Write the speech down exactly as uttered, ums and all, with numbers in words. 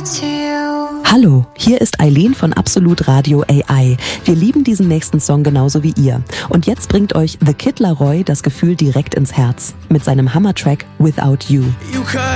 Hallo, hier ist Eileen von Absolut Radio A I. Wir lieben diesen nächsten Song genauso wie ihr. Und jetzt bringt euch The Kid Laroi das Gefühl direkt ins Herz mit seinem Hammertrack Without You.